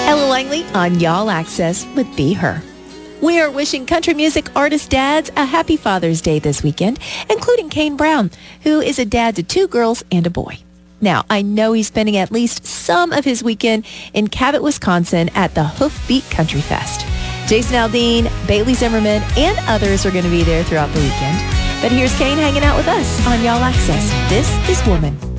Ella Langley on Y'all Access with Be Her. We are wishing country music artist dads a happy Father's Day this weekend, including Kane Brown, who is a dad to 2 girls and a boy. Now, I know he's spending at least some of his weekend in Cabot, Wisconsin at the Hoofbeat Country Fest. Jason Aldean, Bailey Zimmerman, and others are going to be there throughout the weekend. But here's Kane hanging out with us on Y'all Access. This is Woman.